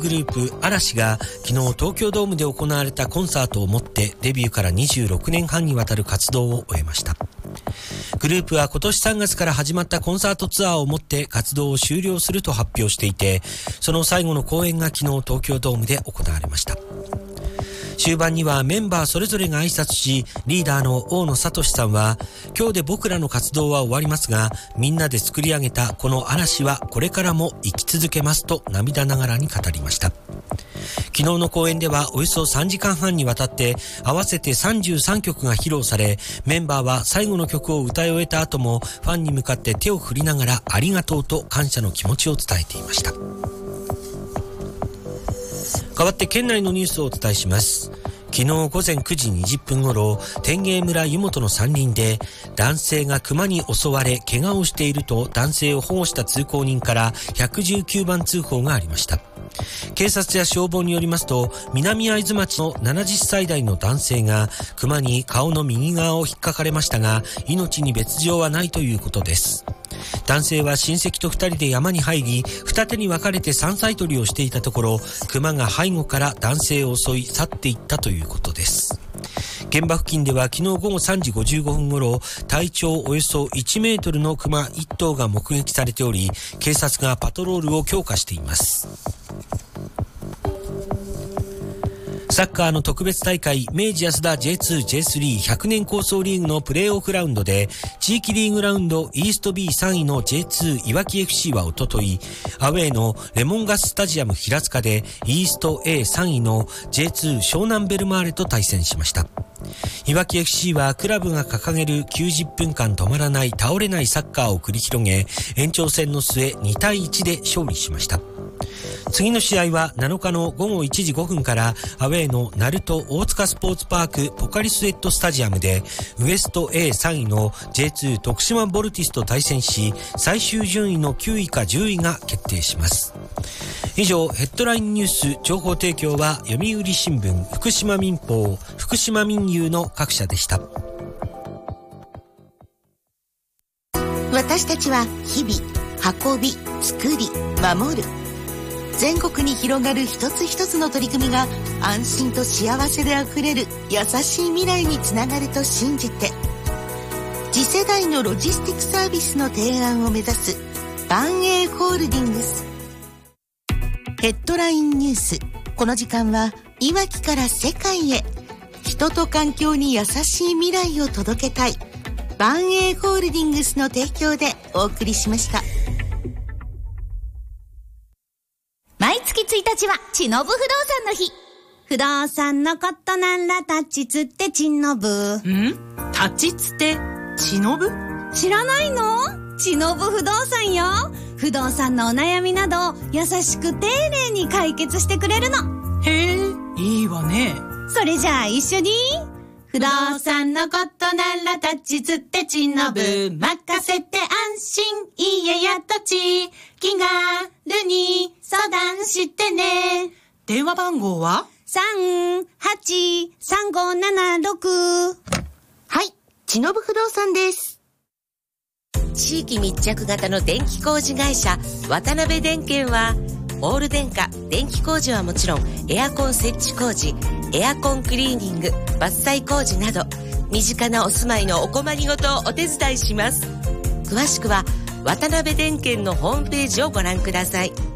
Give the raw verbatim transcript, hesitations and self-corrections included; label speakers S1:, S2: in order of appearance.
S1: グループ嵐が昨日東京ドームで行われたコンサートをもってデビューからにじゅうろくねんはんにわたる活動を終えました。グループは今年さんがつから始まったコンサートツアーをもって活動を終了すると発表していて、その最後の公演が昨日東京ドームで行われました。終盤にはメンバーそれぞれが挨拶し、リーダーの大野聡さんは、今日で僕らの活動は終わりますが、みんなで作り上げたこの嵐はこれからも生き続けますと涙ながらに語りました。昨日の公演ではおよそさんじかんはんにわたって合わせてさんじゅうさんきょくが披露され、メンバーは最後の曲を歌い終えた後もファンに向かって手を振りながらありがとうと感謝の気持ちを伝えていました。代わって県内のニュースをお伝えします。昨日午前くじにじゅっぷん頃、天芸村湯本の山林で男性が熊に襲われ怪我をしていると男性を保護した通行人からひゃくじゅうきゅうばん通報がありました。警察や消防によりますと、南会津町のななじゅっさいだいの男性が熊に顔の右側を引っかかれましたが、命に別状はないということです。男性は親戚と二人で山に入り、二手に分かれて山菜採りをしていたところ、熊が背後から男性を襲い去っていったということです。現場付近では昨日午後さんじごじゅうごふん頃、体長およそいちメートルの熊いっとうが目撃されており、警察がパトロールを強化しています。サッカーの特別大会明治安田 ジェイツー、ジェイスリー ひゃくねん構想リーグのプレーオフラウンドで、地域リーグラウンドイースト ビーさんいの ジェイツー いわき エフシー はおととい、アウェーのレモンガススタジアム平塚でイースト エーさんいの ジェイツー 湘南ベルマーレと対戦しました。いわき エフシー はクラブが掲げるきゅうじゅっぷんかん止まらない倒れないサッカーを繰り広げ、延長戦の末にたいいちで勝利しました。次の試合はなのかのごごいちじごふんからアウェーの鳴門大塚スポーツパークポカリスエットスタジアムでウエスト エーさんいの ジェイツー 徳島ボルティスと対戦し、最終順位のきゅういかじゅういが決定します。以上、ヘッドラインニュース情報提供は読売新聞、福島民報、福島民友の各社でした。
S2: 私たちは日々運び、作り、守る、全国に広がる一つ一つの取り組みが安心と幸せであふれる優しい未来につながると信じて、次世代のロジスティックサービスの提案を目指す万栄ホールディングス。ヘッドラインニュース、この時間はいわきから世界へ、人と環境に優しい未来を届けたい万栄ホールディングスの提供でお送りしました。
S3: 毎月ついたちはちのぶ不動産の日。不動産のことならタッチつってちのぶ。
S4: ん？タッチつってちのぶ？
S3: 知らないの？ちのぶ不動産よ。不動産のお悩みなどを優しく丁寧に解決してくれるの。
S4: へえ、いいわね。
S3: それじゃあ一緒に、不動産のことならタッチつってちのぶ。任せて安心、家や土地、気軽に相談してね。
S4: 電話番号は
S3: さんはちさんごななろく。
S2: はい、ちのぶ不動産です。
S5: 地域密着型の電気工事会社渡辺電建は、オール電化電気工事はもちろん、エアコン設置工事、エアコンクリーニング、伐採工事など身近なお住まいのお困りごとをお手伝いします。詳しくは渡辺電建のホームページをご覧ください。